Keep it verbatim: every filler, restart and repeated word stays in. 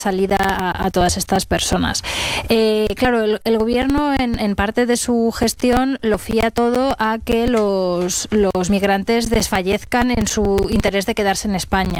salida a, a todas estas personas. Eh, claro, el, el gobierno en, en parte de su gestión lo fía todo a que los, los migrantes desfallezcan en su interés de quedarse en España.